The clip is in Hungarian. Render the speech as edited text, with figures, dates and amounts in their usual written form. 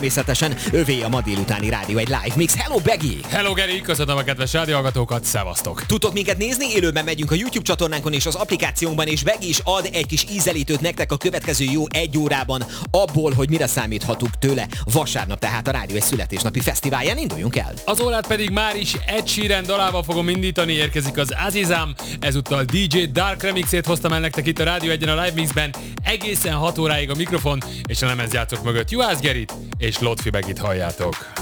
természetesen övé a ma délutáni rádió egy live mix. Hello, Begi! Hello, Geri! Köszönöm a kedves rádióhallgatókat, szevasztok! Tudtok minket nézni? Élőben megyünk a YouTube csatornánkon és az applikációnkban, és Begi is ad egy kis ízelítőt nektek a következő jó egy órában abból, hogy mire számíthatunk tőle vasárnap, tehát a rádió egy születésnapi fesztiválján. Induljunk el! Az órát pedig már is Ed Sheeran dalával fogom indítani, érkezik az Azizam, ezúttal DJ Dark remixét hoztam el nektek itt a Rádió Egyen a Live Mixben, egészen 6 óráig a mikrofon és a lemezjátszók mögött Juhász Gerit és Lotfi Begit halljátok.